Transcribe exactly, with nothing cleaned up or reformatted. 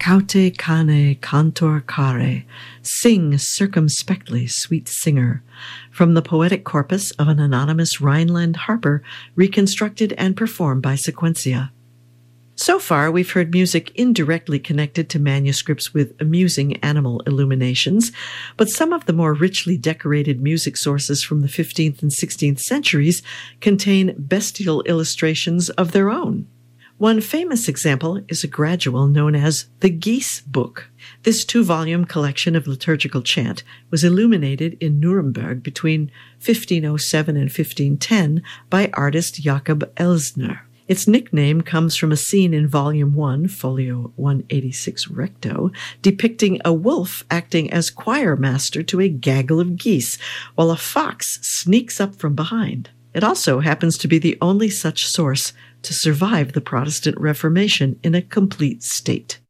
Caute cane cantor care, sing circumspectly, sweet singer, from the poetic corpus of an anonymous Rhineland harper reconstructed and performed by Sequentia. So far, we've heard music indirectly connected to manuscripts with amusing animal illuminations, but some of the more richly decorated music sources from the fifteenth and sixteenth centuries contain bestial illustrations of their own. One famous example is a gradual known as the Geese Book. This two-volume collection of liturgical chant was illuminated in Nuremberg between fifteen oh seven and fifteen ten by artist Jakob Elsner. Its nickname comes from a scene in Volume one, Folio one eighty-six recto, depicting a wolf acting as choir master to a gaggle of geese, while a fox sneaks up from behind. It also happens to be the only such source to survive the Protestant Reformation in a complete state.